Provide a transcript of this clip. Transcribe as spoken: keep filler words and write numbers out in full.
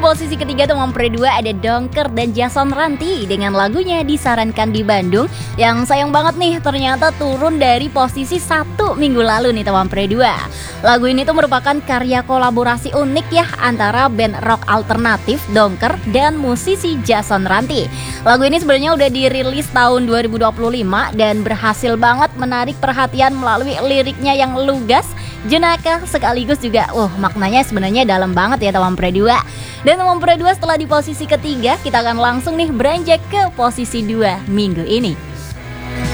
posisi ketiga teman pre dua ada Dongker dan Jason Ranti dengan lagunya Disarankan di Bandung, yang sayang banget nih ternyata turun dari posisi satu minggu lalu nih teman pre dua. Lagu ini tuh merupakan karya kolaborasi unik ya antara band rock alternatif Dongker dan musisi Jason Ranti. Lagu ini sebenarnya udah dirilis tahun dua ribu dua puluh lima dan berhasil banget menarik perhatian melalui liriknya yang lugas, jenaka, sekaligus juga uh maknanya sebenarnya dalam banget ya teman pre dua. Dan teman pre dua setelah di posisi ketiga, kita akan langsung nih beranjak ke posisi dua minggu ini.